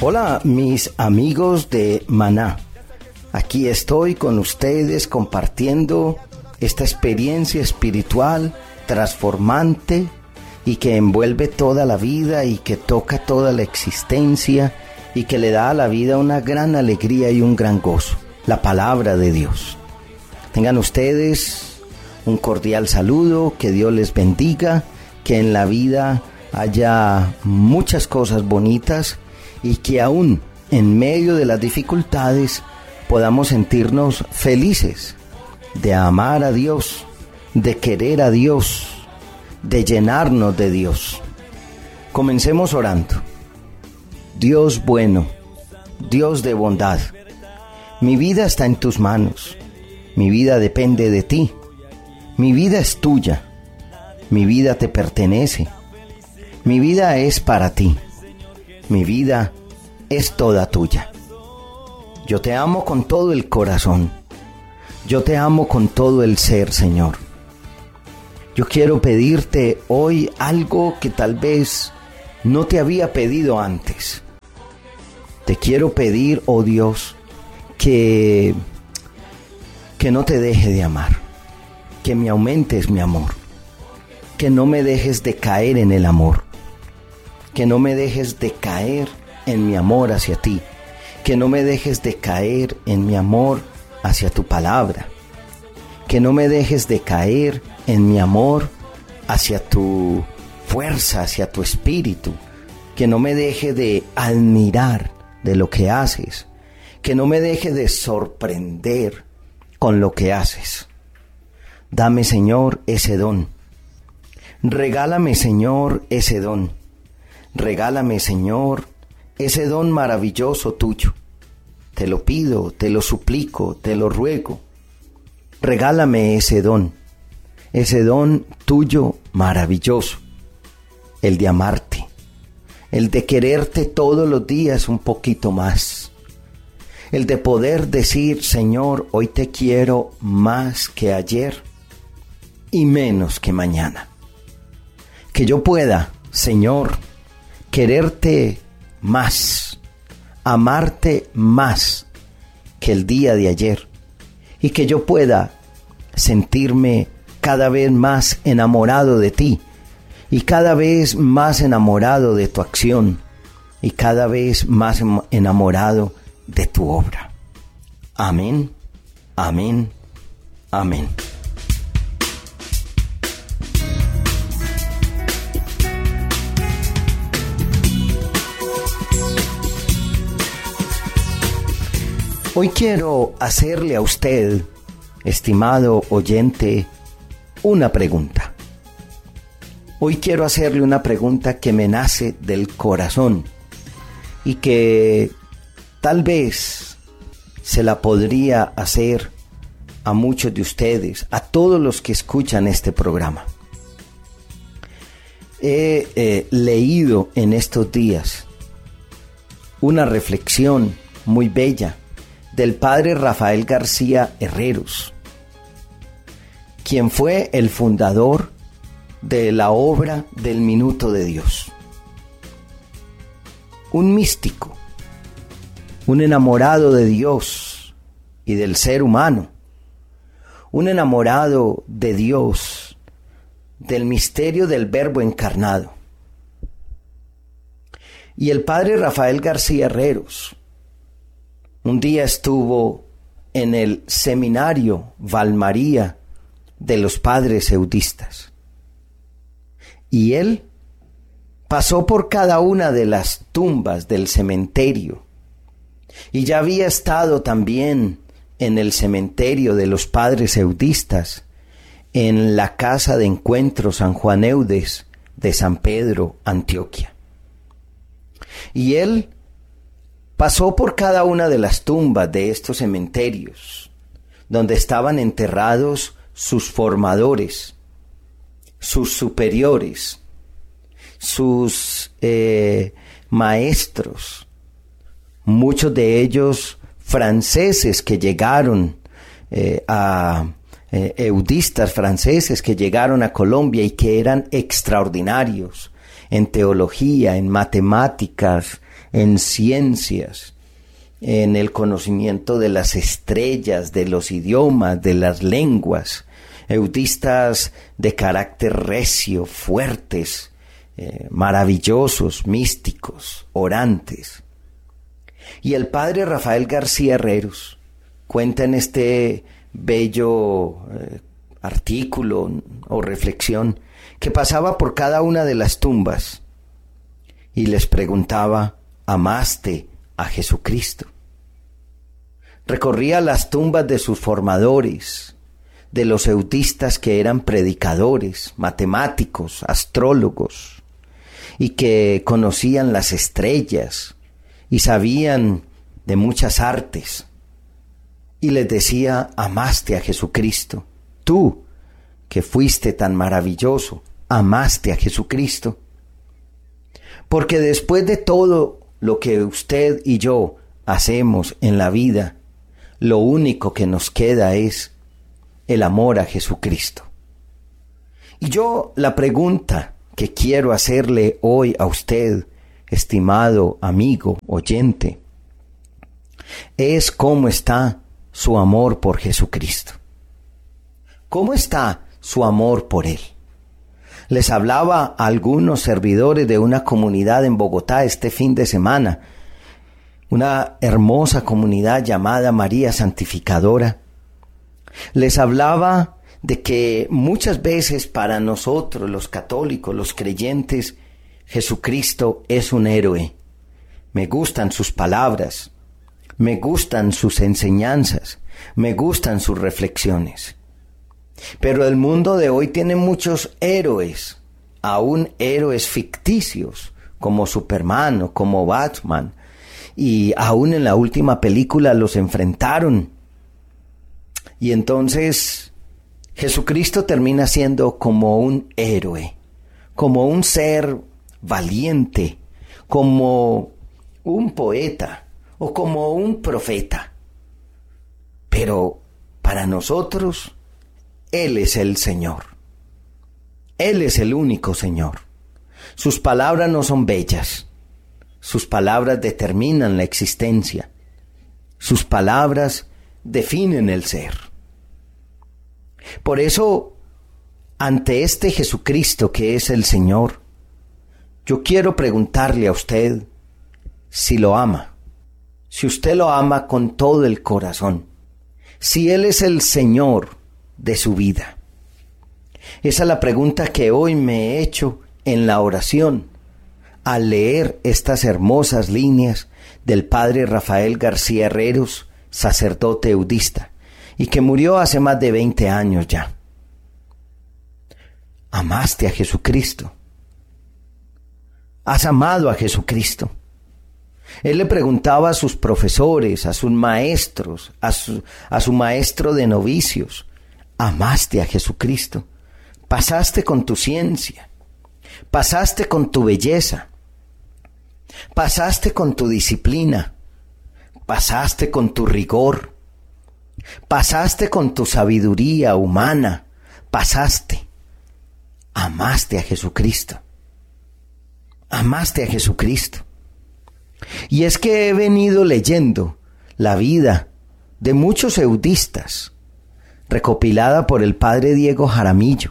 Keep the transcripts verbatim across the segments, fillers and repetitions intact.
Hola mis amigos de Maná, aquí estoy con ustedes compartiendo esta experiencia espiritual transformante y que envuelve toda la vida y que toca toda la existencia y que le da a la vida una gran alegría y un gran gozo, la palabra de Dios. Tengan ustedes un cordial saludo, que Dios les bendiga, que en la vida haya muchas cosas bonitas y que aún en medio de las dificultades podamos sentirnos felices de amar a Dios, de querer a Dios, de llenarnos de Dios. Comencemos orando. Dios bueno, Dios de bondad, mi vida está en tus manos, mi vida depende de ti, mi vida es tuya, mi vida te pertenece, mi vida es para ti. Mi vida es toda tuya. Yo te amo con todo el corazón. Yo te amo con todo el ser, Señor. Yo quiero pedirte hoy algo que tal vez no te había pedido antes. Te quiero pedir, oh Dios, que, que no te deje de amar, que me aumentes mi amor, que no me dejes de caer en el amor. Que no me dejes de caer en mi amor hacia ti, que no me dejes de caer en mi amor hacia tu palabra, que no me dejes de caer en mi amor hacia tu fuerza, hacia tu espíritu, que no me deje de admirar de lo que haces, que no me deje de sorprender con lo que haces. Dame, Señor, ese don. Regálame, Señor, ese don. Regálame, Señor, ese don maravilloso tuyo. Te lo pido, te lo suplico, te lo ruego. Regálame ese don, ese don tuyo maravilloso, el de amarte, el de quererte todos los días un poquito más, el de poder decir, Señor, hoy te quiero más que ayer y menos que mañana. Que yo pueda, Señor, quererte más, amarte más que el día de ayer y que yo pueda sentirme cada vez más enamorado de ti y cada vez más enamorado de tu acción y cada vez más enamorado de tu obra. Amén, amén, amén. Hoy quiero hacerle a usted, estimado oyente, una pregunta. Hoy quiero hacerle una pregunta que me nace del corazón y que tal vez se la podría hacer a muchos de ustedes, a todos los que escuchan este programa. He eh, leído en estos días una reflexión muy bella del padre Rafael García Herreros, quien fue el fundador de la obra del Minuto de Dios. Un místico, un enamorado de Dios y del ser humano, un enamorado de Dios, del misterio del Verbo encarnado. Y el padre Rafael García Herreros un día estuvo en el seminario Valmaría de los padres eudistas. Y él pasó por cada una de las tumbas del cementerio. Y ya había estado también en el cementerio de los padres eudistas, en la casa de encuentro San Juan Eudes de San Pedro, Antioquia. Y él pasó por cada una de las tumbas de estos cementerios, donde estaban enterrados sus formadores, sus superiores, sus eh, maestros, muchos de ellos franceses que llegaron eh, a eh, eudistas franceses que llegaron a Colombia y que eran extraordinarios en teología, en matemáticas, en ciencias, en el conocimiento de las estrellas, de los idiomas, de las lenguas, eudistas de carácter recio, fuertes, eh, maravillosos, místicos, orantes. Y el padre Rafael García Herreros cuenta en este bello eh, artículo o reflexión que pasaba por cada una de las tumbas y les preguntaba: ¿amaste a Jesucristo? Recorría las tumbas de sus formadores, de los eudistas que eran predicadores, matemáticos, astrólogos, y que conocían las estrellas y sabían de muchas artes. Y les decía: amaste a Jesucristo. Tú, que fuiste tan maravilloso, amaste a Jesucristo. Porque después de todo lo que usted y yo hacemos en la vida, lo único que nos queda es el amor a Jesucristo. Y yo la pregunta que quiero hacerle hoy a usted, estimado amigo, oyente, es: ¿cómo está su amor por Jesucristo? ¿Cómo está su amor por Él? Les hablaba a algunos servidores de una comunidad en Bogotá este fin de semana, una hermosa comunidad llamada María Santificadora. Les hablaba de que muchas veces para nosotros, los católicos, los creyentes, Jesucristo es un héroe. Me gustan sus palabras, me gustan sus enseñanzas, me gustan sus reflexiones. Pero el mundo de hoy tiene muchos héroes, aún héroes ficticios, como Superman o como Batman, y aún en la última película los enfrentaron. Y entonces Jesucristo termina siendo como un héroe, como un ser valiente, como un poeta o como un profeta. Pero para nosotros, Él es el Señor. Él es el único Señor. Sus palabras no son bellas. Sus palabras determinan la existencia. Sus palabras definen el ser. Por eso, ante este Jesucristo que es el Señor, yo quiero preguntarle a usted si lo ama. Si usted lo ama con todo el corazón. Si Él es el Señor de su vida. Esa es la pregunta que hoy me he hecho en la oración al leer estas hermosas líneas del padre Rafael García Herreros, sacerdote eudista, y que murió hace más de veinte años ya. ¿Amaste a Jesucristo? ¿Has amado a Jesucristo? Él le preguntaba a sus profesores, a sus maestros, a su, a su maestro de novicios: ¿amaste a Jesucristo? ¿Pasaste con tu ciencia? ¿Pasaste con tu belleza? ¿Pasaste con tu disciplina? ¿Pasaste con tu rigor? ¿Pasaste con tu sabiduría humana? ¿Pasaste? ¿Amaste a Jesucristo? ¿Amaste a Jesucristo? Y es que he venido leyendo la vida de muchos eudistas, recopilada por el padre Diego Jaramillo,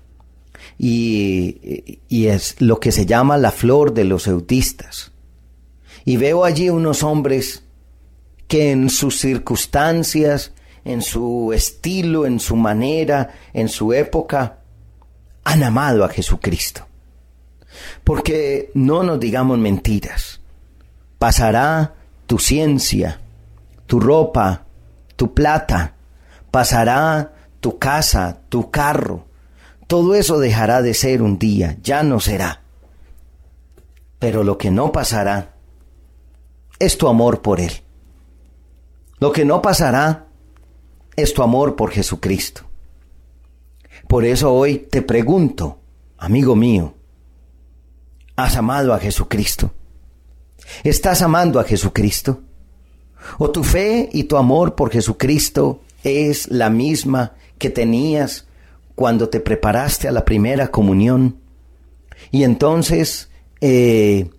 y, y es lo que se llama la flor de los eudistas. Y veo allí unos hombres que en sus circunstancias, en su estilo, en su manera, en su época, han amado a Jesucristo. Porque no nos digamos mentiras. Pasará tu ciencia, tu ropa, tu plata, pasará tu casa, tu carro. Todo eso dejará de ser un día, ya no será. Pero lo que no pasará es tu amor por Él. Lo que no pasará es tu amor por Jesucristo. Por eso hoy te pregunto, amigo mío, ¿has amado a Jesucristo? ¿Estás amando a Jesucristo? ¿O tu fe y tu amor por Jesucristo es la misma que tenías cuando te preparaste a la primera comunión? Y entonces, eh,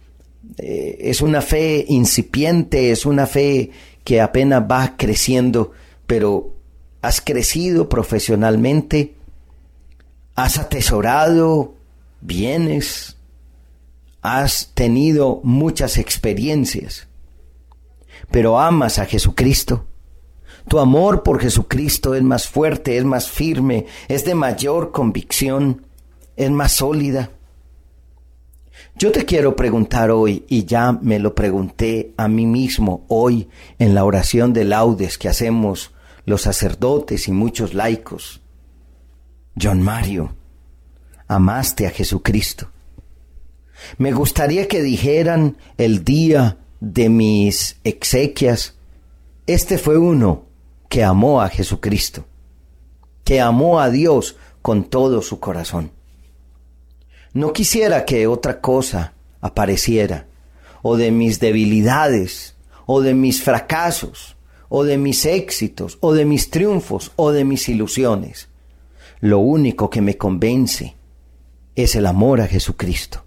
eh, es una fe incipiente, es una fe que apenas va creciendo, pero has crecido profesionalmente, has atesorado bienes, has tenido muchas experiencias, pero amas a Jesucristo. Tu amor por Jesucristo es más fuerte, es más firme, es de mayor convicción, es más sólida. Yo te quiero preguntar hoy, y ya me lo pregunté a mí mismo hoy en la oración de laudes que hacemos los sacerdotes y muchos laicos. John Mario, ¿amaste a Jesucristo? Me gustaría que dijeran el día de mis exequias, este fue uno que amó a Jesucristo, que amó a Dios con todo su corazón. No quisiera que otra cosa apareciera, o de mis debilidades, o de mis fracasos, o de mis éxitos, o de mis triunfos, o de mis ilusiones. Lo único que me convence es el amor a Jesucristo.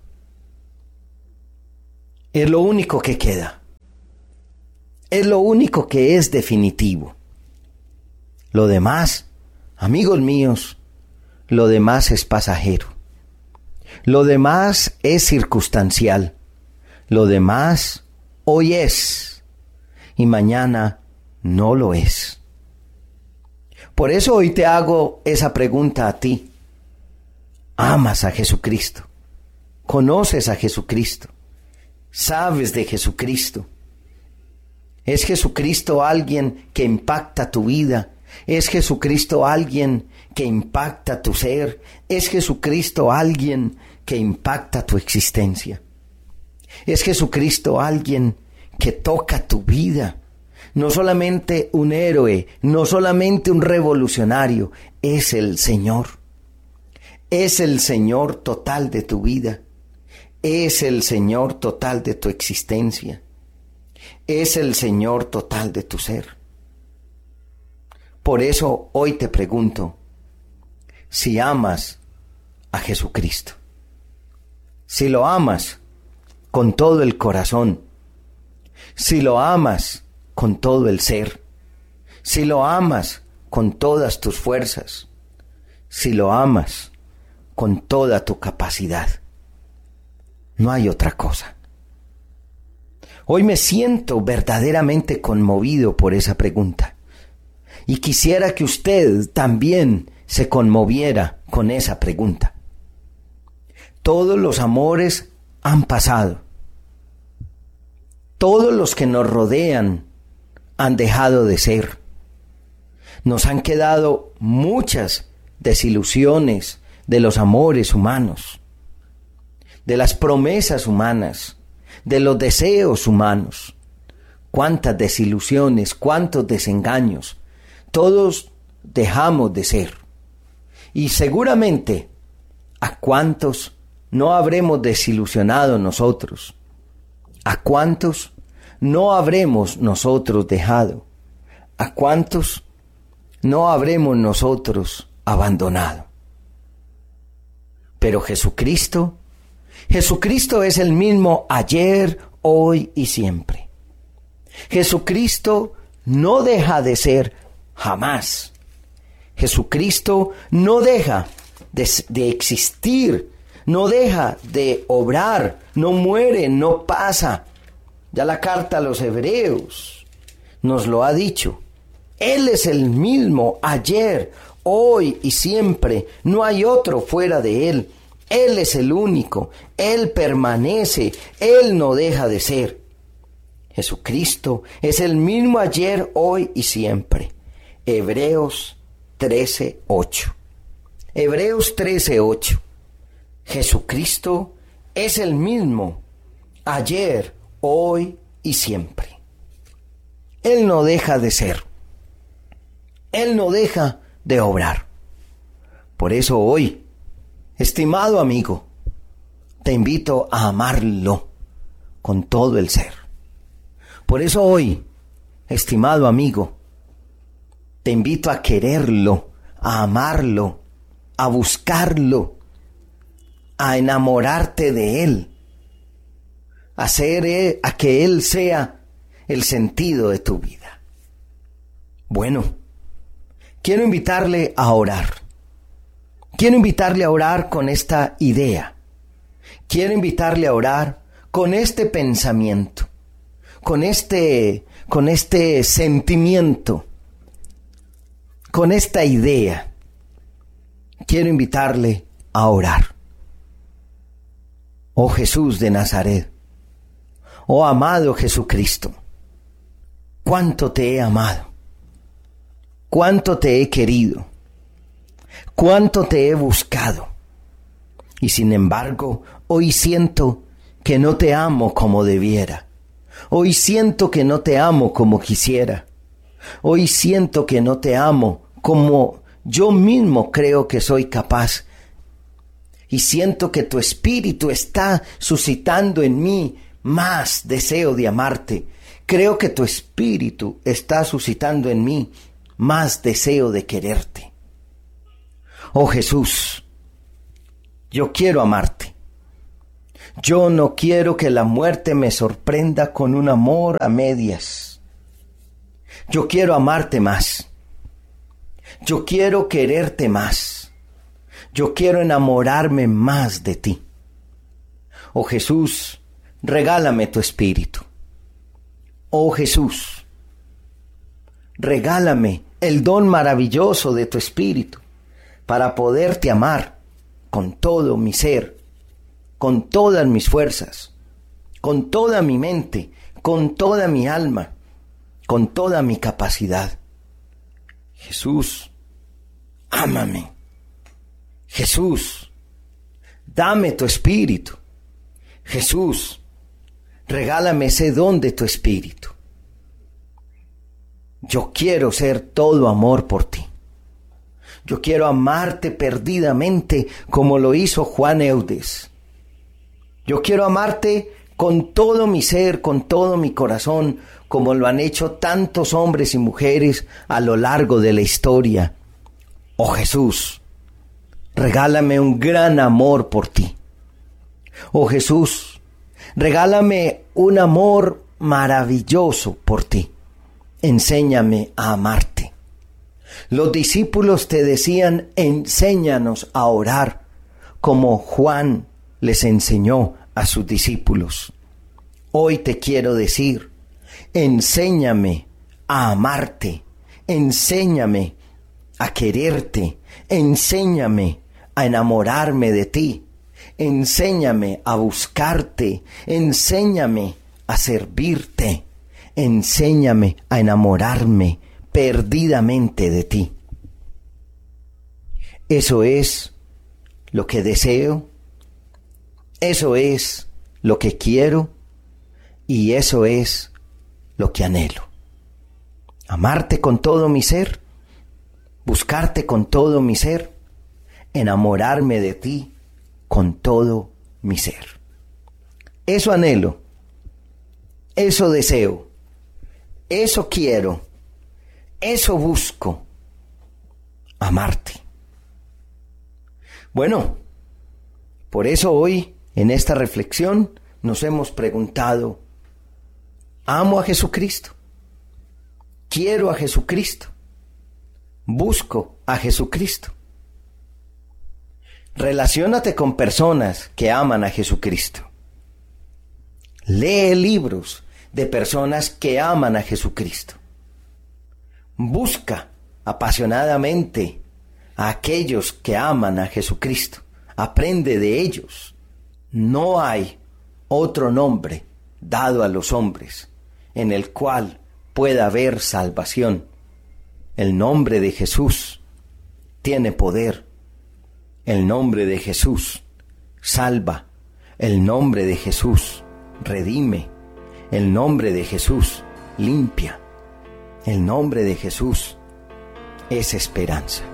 Es lo único que queda. Es lo único que es definitivo. Lo demás, amigos míos, lo demás es pasajero. Lo demás es circunstancial. Lo demás hoy es y mañana no lo es. Por eso hoy te hago esa pregunta a ti. ¿Amas a Jesucristo? ¿Conoces a Jesucristo? ¿Sabes de Jesucristo? ¿Es Jesucristo alguien que impacta tu vida? ¿Es Jesucristo alguien que impacta tu ser? ¿Es Jesucristo alguien que impacta tu existencia? ¿Es Jesucristo alguien que toca tu vida? No solamente un héroe, no solamente un revolucionario, es el Señor. Es el Señor total de tu vida. Es el Señor total de tu existencia. Es el Señor total de tu ser. Por eso hoy te pregunto si amas a Jesucristo. Si lo amas con todo el corazón, si lo amas con todo el ser, si lo amas con todas tus fuerzas, si lo amas con toda tu capacidad. No hay otra cosa. Hoy me siento verdaderamente conmovido por esa pregunta. Y quisiera que usted también se conmoviera con esa pregunta. Todos los amores han pasado. Todos los que nos rodean han dejado de ser. Nos han quedado muchas desilusiones de los amores humanos, de las promesas humanas, de los deseos humanos. Cuántas desilusiones, cuántos desengaños. Todos dejamos de ser. Y seguramente, ¿a cuántos no habremos desilusionado nosotros? ¿A cuántos no habremos nosotros dejado? ¿A cuántos no habremos nosotros abandonado? Pero Jesucristo, Jesucristo es el mismo ayer, hoy y siempre. Jesucristo no deja de ser jamás. Jesucristo no deja de, de existir, no deja de obrar, no muere, no pasa. Ya la carta a los Hebreos nos lo ha dicho. Él es el mismo ayer, hoy y siempre. No hay otro fuera de Él. Él es el único. Él permanece. Él no deja de ser. Jesucristo es el mismo ayer, hoy y siempre. Hebreos trece ocho. Hebreos trece ocho. Jesucristo es el mismo ayer, hoy y siempre. Él no deja de ser. Él no deja de obrar. Por eso hoy, estimado amigo, te invito a amarlo con todo el ser. Por eso hoy, estimado amigo, te invito a quererlo, a amarlo, a buscarlo, a enamorarte de Él. hacer eh, a que Él sea el sentido de tu vida. Bueno, quiero invitarle a orar. Quiero invitarle a orar con esta idea. Quiero invitarle a orar con este pensamiento, con este, con este sentimiento, con esta idea. Quiero invitarle a orar. Oh Jesús de Nazaret, oh amado Jesucristo, cuánto te he amado, cuánto te he querido, cuánto te he buscado. Y sin embargo, hoy siento que no te amo como debiera. Hoy siento que no te amo como quisiera. Hoy siento que no te amo como yo mismo creo que soy capaz. Y siento que tu espíritu está suscitando en mí más deseo de amarte. Creo que tu espíritu está suscitando en mí más deseo de quererte. Oh Jesús, yo quiero amarte. Yo no quiero que la muerte me sorprenda con un amor a medias. Yo quiero amarte más. Yo quiero quererte más. Yo quiero enamorarme más de ti. Oh Jesús, regálame tu espíritu. Oh Jesús, regálame el don maravilloso de tu espíritu para poderte amar con todo mi ser, con todas mis fuerzas, con toda mi mente, con toda mi alma, con toda mi capacidad. Jesús, ámame. Jesús, dame tu espíritu. Jesús, regálame ese don de tu espíritu. Yo quiero ser todo amor por ti. Yo quiero amarte perdidamente como lo hizo Juan Eudes. Yo quiero amarte con todo mi ser, con todo mi corazón, como lo han hecho tantos hombres y mujeres a lo largo de la historia. Oh Jesús, regálame un gran amor por ti. Oh Jesús, regálame un amor maravilloso por ti. Enséñame a amarte. Los discípulos te decían, enséñanos a orar, como Juan les enseñó a sus discípulos. Hoy te quiero decir, enséñame a amarte, enséñame a quererte, enséñame a enamorarme de ti, enséñame a buscarte, enséñame a servirte, enséñame a enamorarme perdidamente de ti. Eso es lo que deseo, eso es lo que quiero y eso es lo que anhelo. Amarte con todo mi ser, buscarte con todo mi ser, enamorarme de ti con todo mi ser. Eso anhelo, eso deseo, eso quiero, eso busco, amarte. Bueno, por eso hoy en esta reflexión nos hemos preguntado, ¿amo a Jesucristo? ¿Quiero a Jesucristo? ¿Busco a Jesucristo? Relaciónate con personas que aman a Jesucristo. Lee libros de personas que aman a Jesucristo. Busca apasionadamente a aquellos que aman a Jesucristo. Aprende de ellos. No hay otro nombre dado a los hombres en el cual pueda haber salvación. El nombre de Jesús tiene poder. El nombre de Jesús salva. El nombre de Jesús redime. El nombre de Jesús limpia. El nombre de Jesús es esperanza.